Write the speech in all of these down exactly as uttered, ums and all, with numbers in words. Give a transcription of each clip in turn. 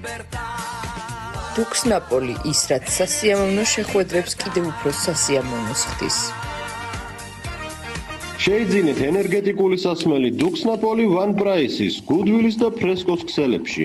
დუქსნაპოლი ის რაც სასიამოვნო შეხვედრებს კიდევ უფრო სასიამოვნოს ხდის. შეიძინეთ ენერგეტიკული სასმელი დუქსნაპოლი ვან პრაისის, გუდვილის და ფრესკოს ქსელებში.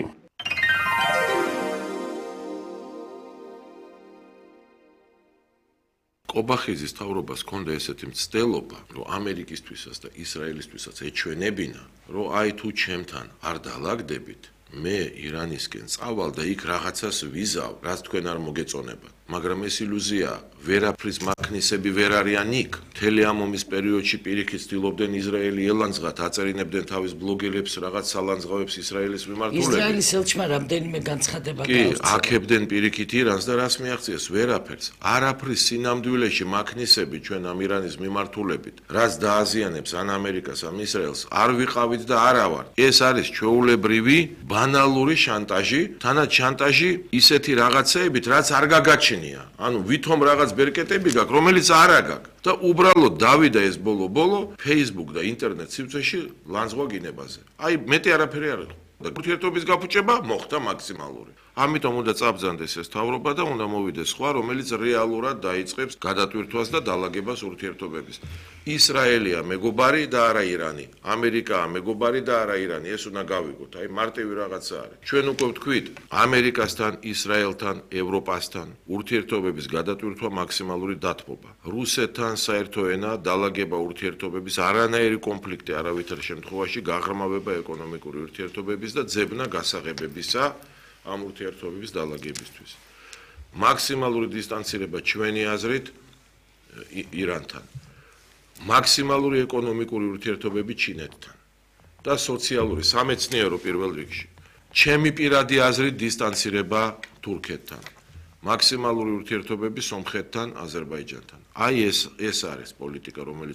ყობახიძის თავრობას ჰქონდა ესეთი მცდელობა, რომ ამერიკისთვისაც და ისრაელისთვისაც ეჩვენებინა, რომ აი თუ ჩემთან არ დაალაგდებით, მე ირანისკენ წავალ და იქ რაღაცას ვიზავ, რაც თქვენ არ მოგეწონებათ. მაგრამ ეს ილუზია, ვერაფრის მაქნისები ვერ არიან იქ. მთელი ამ ომის პერიოდში პირიქით ცდილობდნენ ისრაელი ელანძღათ, აწერინებდნენ თავის ბლოგერებს რაღაც სალანძღავებს ისრაელის მიმართულებით. ისრაელის ელჩმა რამდენიმე განცხადება კი, აქებდნენ პირიქით ირანს და რას მიაღწიეს? ვერაფერს. არაფრის სინამდვილეში მაქნისები ჩვენ ამ ირანის მიმართულებით, რაც დააზიანებს ან ამერიკას, ან ისრაელს, არ ვიყავით და არა ვარ. ეს არის ჩვეულებრივი, ბანალური შანტაჟი, თანაც შანტაჟი ისეთი რაღაცეებით, რაც არ გაგაჩნია. ანუ ვითომ რაღაც ბერკეტები გაქვს, რომელიც არ აგაქვს. და უბრალოდ დავიდა ეს ბოლო-ბოლო Facebook და ინტერნეტ სივრცეში ლანძღვა გინებაზე. აი, მეტი არაფერი არ იყო. და ურთიერთობის გაფუჭება მოხდა მაქსიმალური. ამიტომ უნდა წაბრძანდეს ეს თავრობა და უნდა მოვიდეს სხვა, რომელიც რეალურად დაიწყებს გადატვირთვას და დაალაგებას ურთიერთობების. ისრაელია მეგობარი და არა ირანი. ამერიკაა მეგობარი და არა ირანი. ეს უნდა გავიგოთ. აი მარტივი რაღაცა არის. ჩვენ უკვე ვთქვით, ამერიკასთან, ისრაელთან, ევროპასთან ურთიერთობების გადატვირთვა მაქსიმალური დათმობა. რუსეთთან საერთო ენა, დაალაგება ურთიერთობების, არანაირი კონფლიქტი არავითარ შემთხვევაში გაღრმავება ეკონომიკური ურთიერთობების და ძებნა გასაღებებისა ამ ურთიერთობების დაალაგებისთვის. მაქსიმალური დისტანცირება ჩვენი აზრით ირანთან. მაქსიმალური ეკონომიკური ურთიერთობები ჩინეთთან და სოციალური სამეცნიერო პირველ რიგში. ჩემი პირადი აზრით დისტანცირება თურქეთთან. მაქსიმალური ურთიერთობები სომხეთთან, აზერბაიჯანთან. აი ეს ეს არის პოლიტიკა, რომელიც